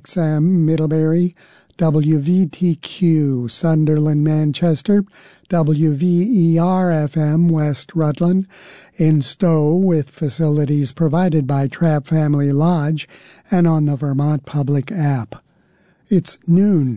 XM Middlebury, WVTQ Sunderland Manchester, WVER-FM West Rutland, in Stowe with facilities provided by Trapp Family Lodge and on the Vermont Public app. It's noon.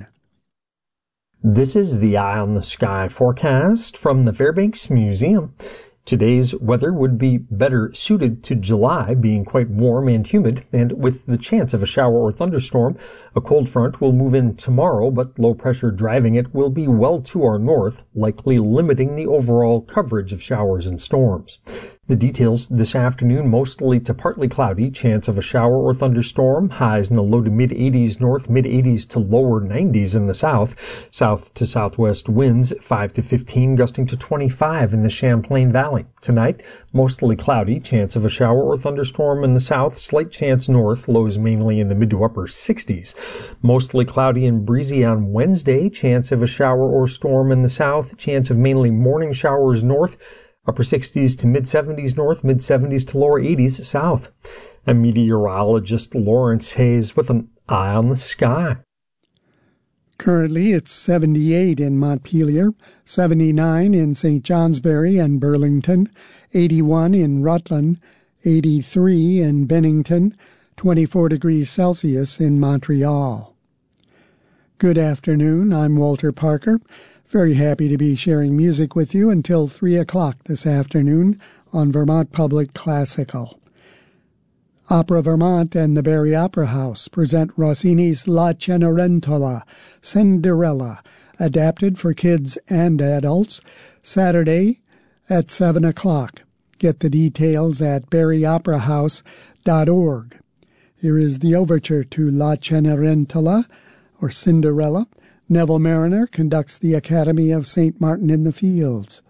This is the Eye on the Sky forecast from the Fairbanks Museum. Today's weather would be better suited to July, being quite warm and humid, and with the chance of a shower or thunderstorm. A cold front will move in tomorrow, but low pressure driving it will be well to our north, likely limiting the overall coverage of showers and storms. The details this afternoon, mostly to partly cloudy, chance of a shower or thunderstorm, highs in the low to mid-80s north, mid-80s to lower 90s in the south, south to southwest winds 5 to 15, gusting to 25 in the Champlain Valley. Tonight, mostly cloudy, chance of a shower or thunderstorm in the south, slight chance north, lows mainly in the mid to upper 60s. Mostly cloudy and breezy on Wednesday, chance of a shower or storm in the south, chance of mainly morning showers north, upper 60s to mid-70s north, mid-70s to lower 80s south. I'm meteorologist Lawrence Hayes with an eye on the sky. Currently, it's 78 in Montpelier, 79 in St. Johnsbury and Burlington, 81 in Rutland, 83 in Bennington, 24 degrees Celsius in Montreal. Good afternoon, I'm Walter Parker. Very happy to be sharing music with you until 3 o'clock this afternoon on Vermont Public Classical. Opera Vermont and the Barrie Opera House present Rossini's La Cenerentola, Cinderella, adapted for kids and adults, Saturday at 7 o'clock. Get the details at barrieoperahouse.org. Here is the overture to La Cenerentola, or Cinderella. Neville Mariner conducts the Academy of St. Martin in the Fields.